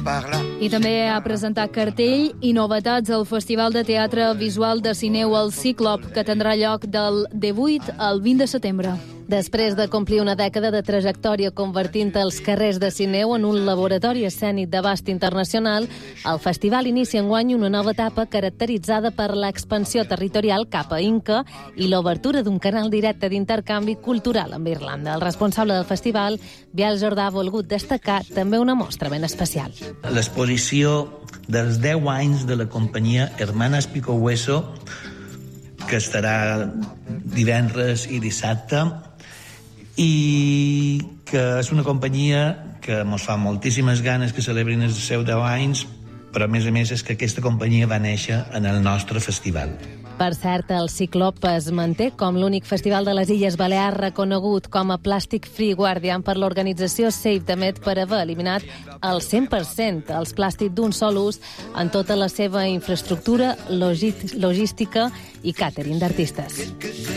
I també ha presentat cartell i novetats al Festival de Teatre Visual de Sineu El Cíclop, que tindrà lloc del 18 al 20 de setembre. Després de complir una dècada de trajectòria convertint els carrers de Sineu en un laboratori escènic d'abast internacional, el festival inicia enguany una nova etapa caracteritzada per l'expansió territorial cap a Inca i l'obertura d'un canal directe d'intercanvi cultural amb Irlanda. El responsable del festival, Biel Jordà, ha volgut destacar també una mostra ben especial. L'exposició dels 10 anys de la companyia Hermanas Pico Hueso, que estarà divendres i dissabte, i que és una companyia que ens fa moltíssimes ganes que celebrin els seus 10 anys, però a més és que aquesta companyia va néixer en el nostre festival. Per cert, el Cíclop es manté com l'únic festival de les Illes Balears reconegut com a Plastic Free Guardian per l'organització Save the Med per haver eliminat el 100% els plàstics d'un sol ús en tota la seva infraestructura, logística i càtering d'artistes.